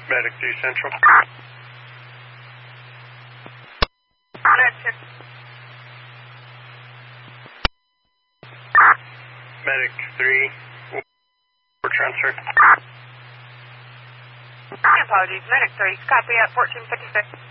Medic 3 Central. Medic 3, for transfer. My apologies, Medic 3, copy at 1456.